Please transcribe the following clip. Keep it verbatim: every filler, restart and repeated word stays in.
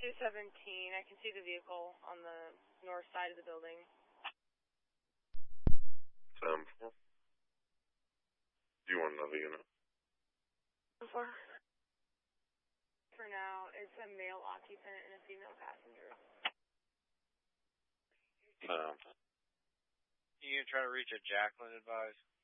two seventeen. I can see the vehicle on the north side of the building. ten four. Do you want another unit? For? For now, it's a male occupant and a female passenger. No. You gonna try to reach a Jacqueline, advise?